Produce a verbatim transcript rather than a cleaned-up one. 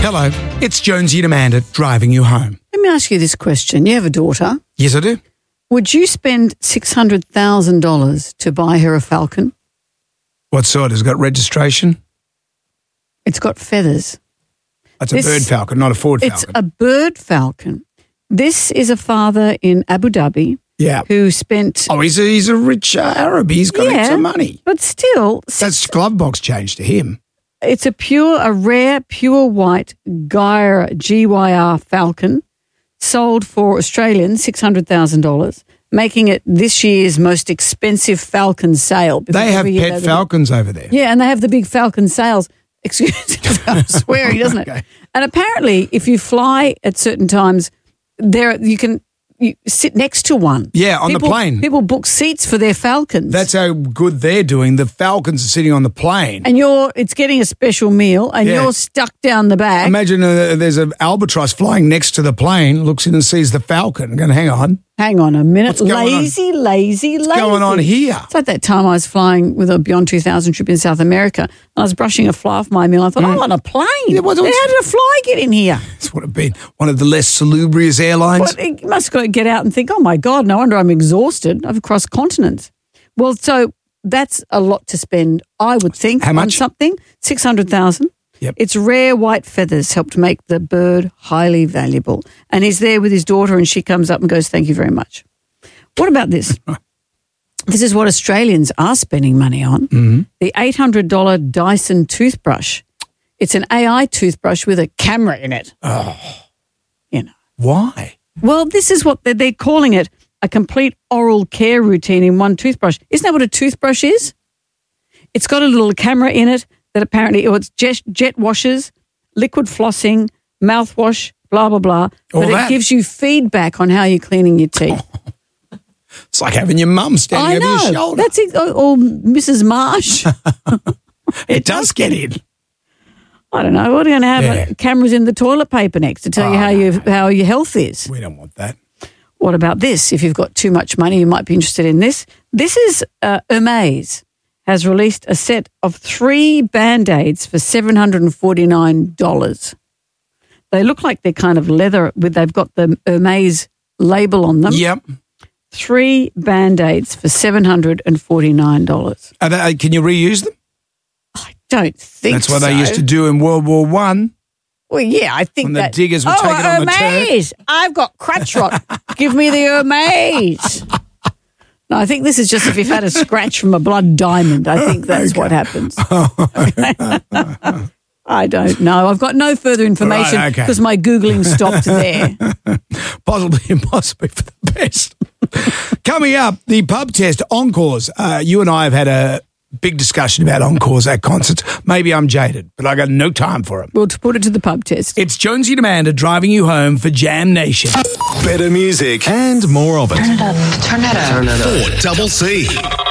Hello, it's Jonesy and Amanda driving you home. Let me ask you this question. You have a daughter. Yes, I do. Would you spend six hundred thousand dollars to buy her a falcon? What sort? Has it got registration? It's got feathers. That's This- a bird falcon, not a Ford It's falcon. a bird falcon. This is a father in Abu Dhabi yeah. who spent... Oh, he's a, he's a rich uh, Arab. He's got Yeah. heaps of money. But still, That's glove box change to him. it's a pure, a rare, pure white Gyre G Y R falcon sold for Australian six hundred thousand dollars, making it this year's most expensive falcon sale. because They have every year pet they- falcons over there. Yeah, and they have the big falcon sales. Excuse me, I'm swearing, doesn't it? Okay. And apparently, if you fly at certain times, there you can you sit next to one. Yeah, on the People- plane. People book seats for their falcons. That's how good they're doing. The falcons are sitting on the plane. and you're it's getting a special meal, and Yeah. you're stuck down the back. Imagine uh, there's an albatross flying next to the plane, looks in and sees the falcon. Going, hang on, Hang on a minute, What's going on? lazy, lazy, lazy. what's going on here? It's like that time I was flying with a Beyond two thousand trip in South America, and I was brushing a fly off my meal. I thought, I'm on a plane. Yeah, what- How what's- did a fly get in here? This would have been one of the less salubrious airlines. Well, you must go get out and think, oh my God, no wonder I'm exhausted. I've crossed continents. Well, so that's a lot to spend, I would think, How on much? something. six hundred thousand dollars. Yep. Its rare white feathers helped make the bird highly valuable. And he's there with his daughter and she comes up and goes, thank you very much. What about this? This is what Australians are spending money on. Mm-hmm. The eight hundred dollars Dyson toothbrush. It's an A I toothbrush with a camera in it. Oh, You know. why? Well, this is what they're, they're calling it, a complete oral care routine in one toothbrush. Isn't that what a toothbrush is? It's got a little camera in it that apparently, oh, it's jet, jet washers, liquid flossing, mouthwash, blah, blah, blah. All but that? it gives you feedback on how you're cleaning your teeth. It's like having your mum standing I over your know. shoulder. That's it. Or, or Missus Marsh. it does get in. I don't know. What are you going to have? Yeah. uh, Cameras in the toilet paper next to tell you Oh, how, no, you, how your health is. We don't want that. What about this? If you've got too much money, you might be interested in this. This is uh, Hermes has released a set of three Band-Aids for seven hundred forty-nine dollars. They look like they're kind of leather, with they've got the Hermes label on them. Yep. Three Band-Aids for seven hundred forty-nine dollars. Are they, can you reuse them? Don't think That's what so. they used to do in World War One. Well, yeah, I think When the that. diggers would oh, take it on the turf. Hermes! I've got crotch rot. Give me the Hermes. No, I think this is just if you've had a scratch from a blood diamond. I think that's what happens. I don't know. I've got no further information Right, okay. because my Googling stopped there. Possibly and possibly for the best. Coming up, the pub test, encores. Uh, you and I have had a big discussion about encores at concerts. Maybe I'm jaded, but I got no time for it. We'll to put it to the pub test. It's Jonesy and Amanda driving you home for Jam Nation. Better music and more of it. Turn it up. Turn it up. four double C.